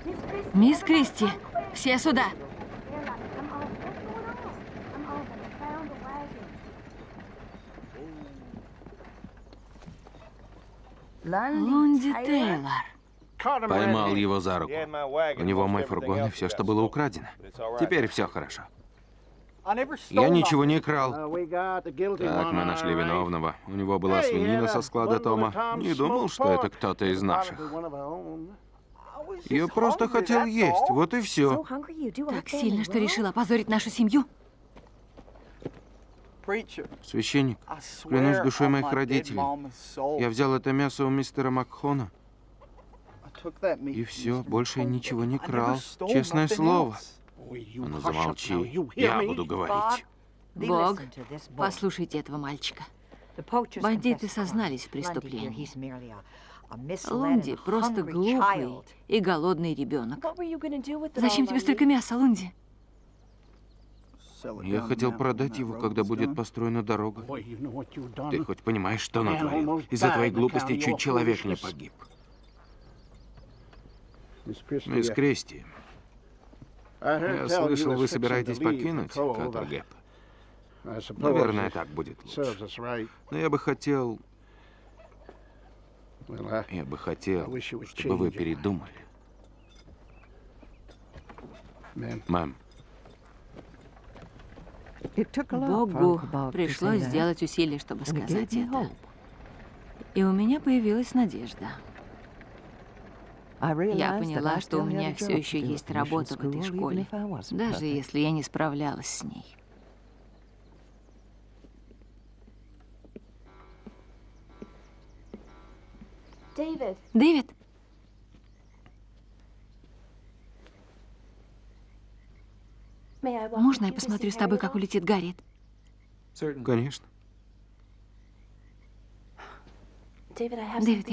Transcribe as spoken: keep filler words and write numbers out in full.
Мисс Кристи, все сюда. Лунди Тейлор. Поймал его за руку. У него мой фургон и все, что было украдено. Теперь все хорошо. Я ничего не крал. Так, мы нашли виновного. У него была свинина со склада Тома. Не думал, что это кто-то из наших. Я просто хотел есть, вот и все. Так сильно, что решил опозорить нашу семью? Священник, клянусь душой моих родителей, я взял это мясо у мистера Макхона. И все, больше я ничего не крал. Честное слово. А ну замолчи, я буду говорить. Бог, послушайте этого мальчика. Бандиты сознались в преступлении. Лунди просто глупый и голодный ребенок. Зачем тебе столько мяса, Лунди? Я хотел продать его, когда будет построена дорога. Ты хоть понимаешь, что натворил? Из-за твоей глупости чуть человек не погиб. Мисс Кристи, я слышал, вы собираетесь покинуть Каттергейп. Наверное, так будет лучше. Но я бы хотел... Я бы хотел, чтобы вы передумали. Мэм. Богу пришлось сделать усилие, чтобы сказать это. И у меня появилась надежда. Я поняла, что у меня все еще есть работа в этой школе, даже если я не справлялась с ней. Дэвид? Можно я посмотрю с тобой, как улетит Гарриет? Конечно. Дэвид,